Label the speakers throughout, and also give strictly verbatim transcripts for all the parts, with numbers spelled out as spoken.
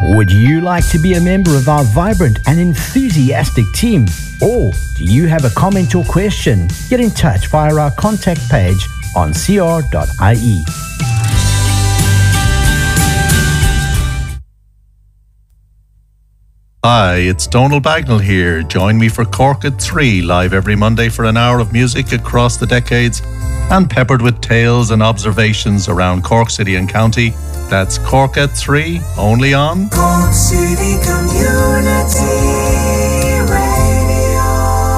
Speaker 1: Would you like to be a member of our vibrant and enthusiastic team? Or do you have a comment or question? Get in touch via our contact page on c r dot i e.
Speaker 2: Hi, it's Donal Bagnall here. Join me for Cork at three, live every Monday for an hour of music across the decades and peppered with tales and observations around Cork City and County. That's Cork at three, only on
Speaker 3: Cork City Community Radio.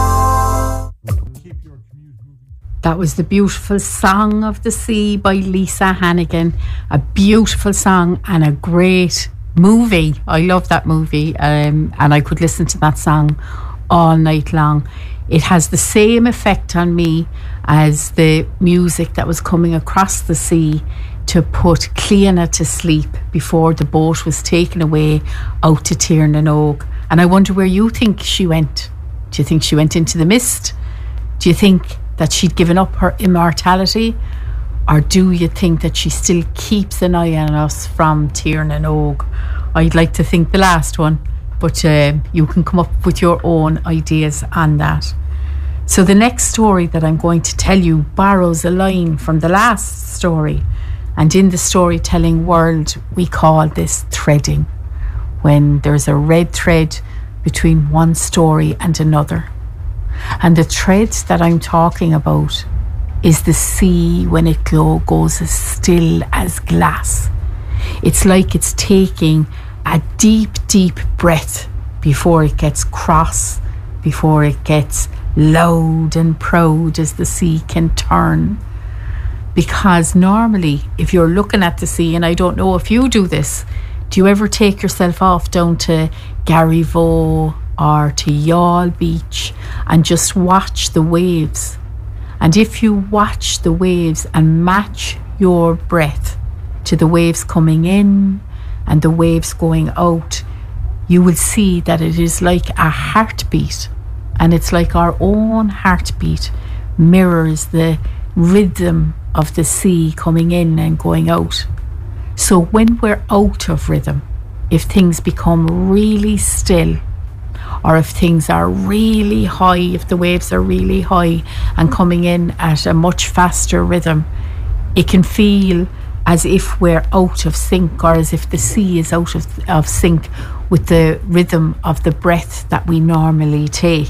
Speaker 4: That was the beautiful Song of the Sea by Lisa Hannigan. A beautiful song and a great movie. I love that movie, um, and I could listen to that song all night long. It has the same effect on me as the music that was coming across the sea to put Cliona to sleep before the boat was taken away out to Tiernanog. And I wonder where you think she went. Do you think she went into the mist? Do you think that she'd given up her immortality? Or do you think that she still keeps an eye on us from Tiernanog? I'd like to think the last one, but uh, you can come up with your own ideas on that. So the next story that I'm going to tell you borrows a line from the last story. And in the storytelling world, we call this threading, when there's a red thread between one story and another. And the thread that I'm talking about is the sea when it glow goes as still as glass. It's like it's taking a deep, deep breath before it gets cross, before it gets loud and proud as the sea can turn. Because normally, if you're looking at the sea, and I don't know if you do this, do you ever take yourself off down to Garryvoe or to Youghal Beach and just watch the waves? And if you watch the waves and match your breath to the waves coming in and the waves going out, you will see that it is like a heartbeat, and it's like our own heartbeat mirrors the rhythm of the sea coming in and going out. So when we're out of rhythm, if things become really still, or if things are really high, if the waves are really high and coming in at a much faster rhythm, it can feel as if we're out of sync, or as if the sea is out of, of sync with the rhythm of the breath that we normally take.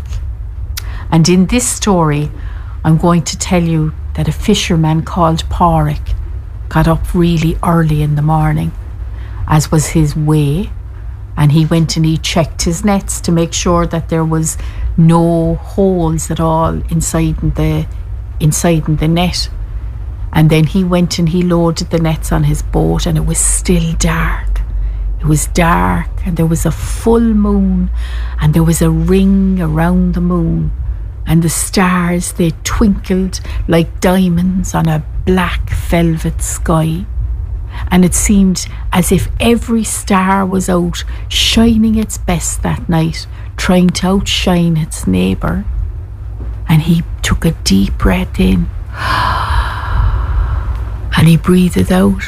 Speaker 4: And in this story, I'm going to tell you that a fisherman called Pádraig got up really early in the morning, as was his way, and he went and he checked his nets to make sure that there was no holes at all inside in the inside in the net. And then he went and he loaded the nets on his boat, and it was still dark. It was dark, and there was a full moon, and there was a ring around the moon, and the stars, they twinkled like diamonds on a black velvet sky. And it seemed as if every star was out shining its best that night, trying to outshine its neighbour. And he took a deep breath in, and he breathed out.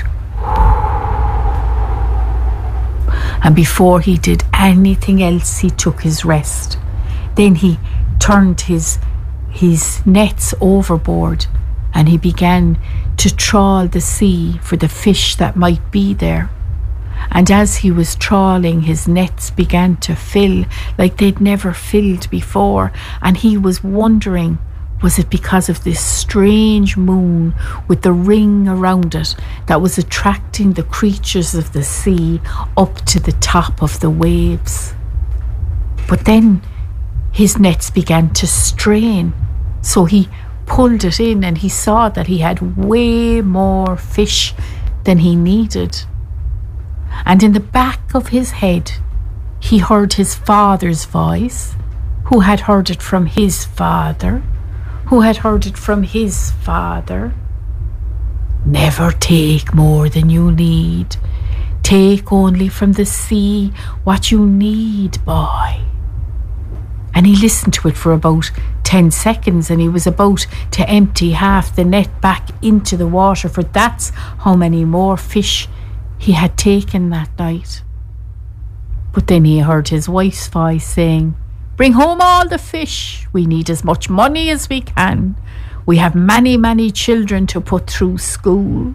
Speaker 4: And before he did anything else, he took his rest. Then he turned his his nets overboard, and he began to trawl the sea for the fish that might be there. And as he was trawling, his nets began to fill like they'd never filled before, and he was wondering, was it because of this strange moon with the ring around it that was attracting the creatures of the sea up to the top of the waves? But then his nets began to strain, so he pulled it in, and he saw that he had way more fish than he needed. And in the back of his head, he heard his father's voice, who had heard it from his father, who had heard it from his father. Never take more than you need. Take only from the sea what you need, boy. And he listened to it for about ten seconds, and he was about to empty half the net back into the water, for that's how many more fish he had taken that night. But then he heard his wife's voice saying, "Bring home all the fish. We need as much money as we can. We have many, many children to put through school."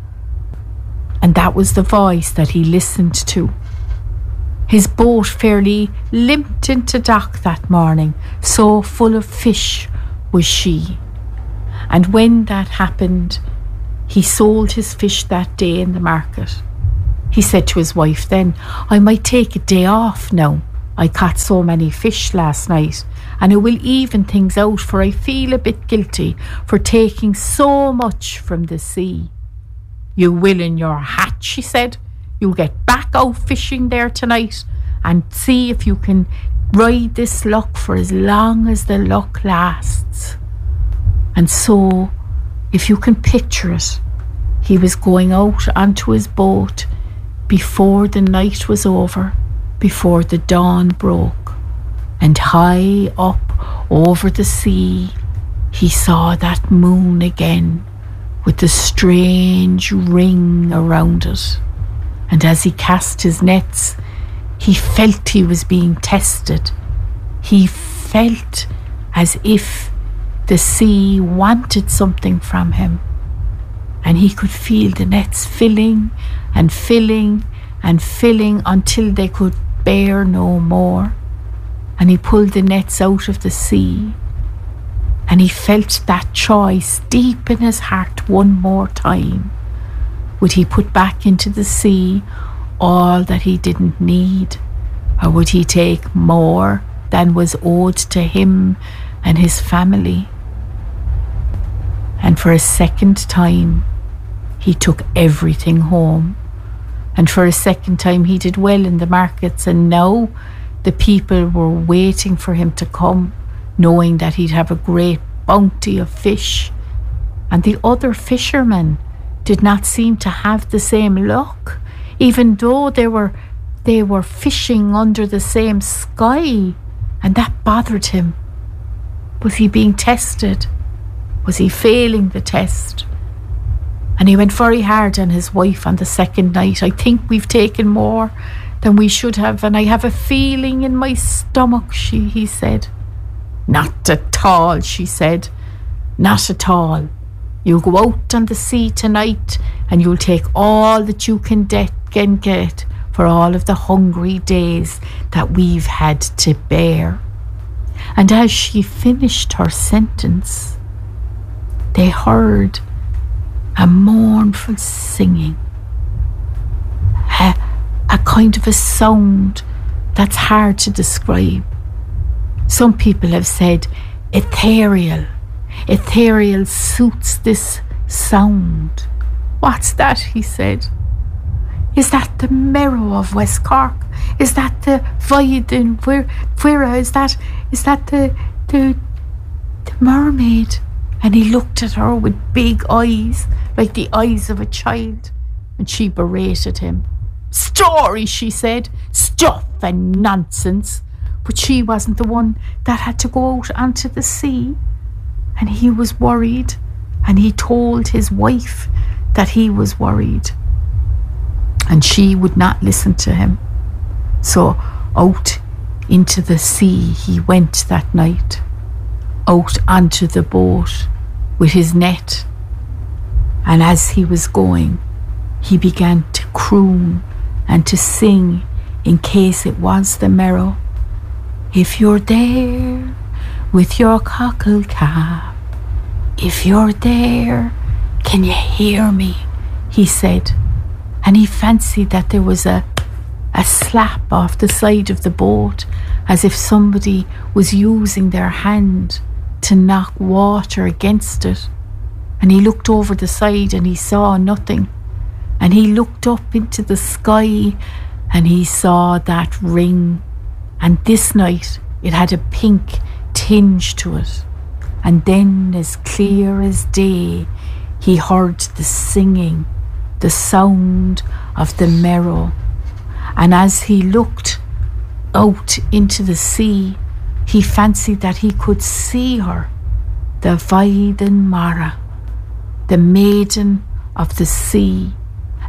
Speaker 4: And that was the voice that he listened to. His boat fairly limped into dock that morning, so full of fish was she. And when that happened, he sold his fish that day in the market. He said to his wife then, "I might take a day off now. I caught so many fish last night, and it will even things out, for I feel a bit guilty for taking so much from the sea." "You will in your hat," she said. "You'll get back out fishing there tonight and see if you can ride this luck for as long as the luck lasts." And so, if you can picture it, he was going out onto his boat before the night was over, before the dawn broke, and high up over the sea he saw that moon again with the strange ring around it. And as he cast his nets, he felt he was being tested. He felt as if the sea wanted something from him. And he could feel the nets filling and filling and filling until they could bear no more. And he pulled the nets out of the sea. And he felt that choice deep in his heart one more time. Would he put back into the sea all that he didn't need? Or would he take more than was owed to him and his family? And for a second time, he took everything home. And for a second time, he did well in the markets. And now the people were waiting for him to come, knowing that he'd have a great bounty of fish. And the other fishermen did not seem to have the same luck, even though they were they were fishing under the same sky, and that bothered him. Was he being tested? Was he failing the test? And he went very hard on his wife on the second night. "I think we've taken more than we should have, and I have a feeling in my stomach," she he said. "Not at all," she said. "Not at all. You'll go out on the sea tonight, and you'll take all that you can, de- can get for all of the hungry days that we've had to bear." And as she finished her sentence, they heard a mournful singing, a, a kind of a sound that's hard to describe. Some people have said ethereal. Ethereal suits this sound. "What's that?" he said. "Is that the Merrow of West Cork? Is that the Viadin Fuera? Is that is that the, the the mermaid?" And he looked at her with big eyes, like the eyes of a child, and she berated him. "Story," she said. "Stuff and nonsense." But she wasn't the one that had to go out onto the sea. And he was worried, and he told his wife that he was worried. And she would not listen to him. So out into the sea he went that night, out onto the boat with his net. And as he was going, he began to croon and to sing, in case it was the Merrow. "If you're there with your cockle cap, if you're there, can you hear me?" he said. And he fancied that there was a, a slap off the side of the boat, as if somebody was using their hand to knock water against it. And he looked over the side and he saw nothing. And he looked up into the sky and he saw that ring. And this night it had a pink tinge to it. And then, as clear as day, he heard the singing, the sound of the Merrow. And as he looked out into the sea, he fancied that he could see her, the Vaiden Mara, the maiden of the sea.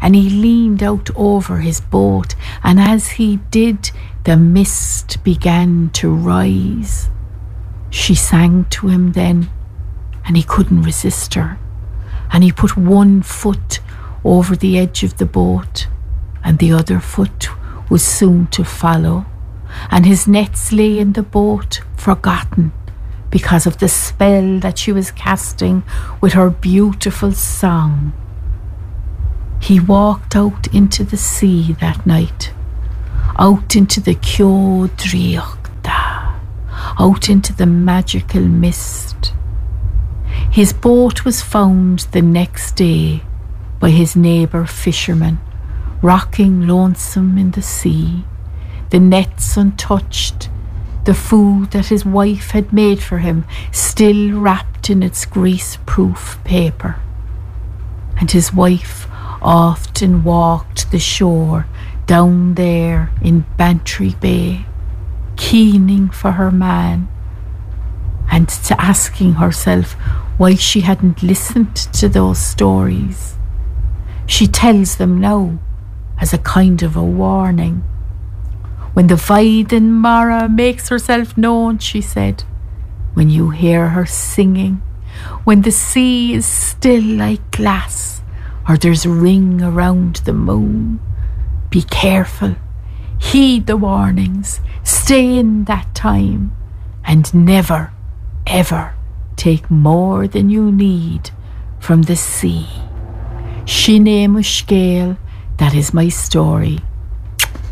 Speaker 4: and he leaned out over his boat, and as he did, the mist began to rise. She sang to him then, and he couldn't resist her, and he put one foot over the edge of the boat, and the other foot was soon to follow, and his nets lay in the boat forgotten because of the spell that she was casting with her beautiful song. He walked out into the sea that night, out into the Ceol Dríochta, out into the magical mist. His boat was found the next day by his neighbour fisherman, rocking lonesome in the sea, the nets untouched, the food that his wife had made for him still wrapped in its grease-proof paper. And his wife often walked the shore down there in Bantry Bay, keening for her man, and to asking herself why she hadn't listened to those stories. She tells them now as a kind of a warning. When the Vaidin Mara makes herself known, she said, when you hear her singing, when the sea is still like glass, or there's a ring around the moon, be careful, heed the warnings, stay in that time, and never, ever take more than you need from the sea. Shine Mushkale, that is my story.